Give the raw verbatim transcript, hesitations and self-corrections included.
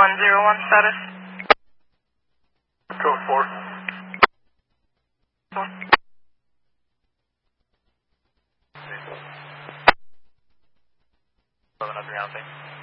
one zero one status. Code four. Four. Another ground thing.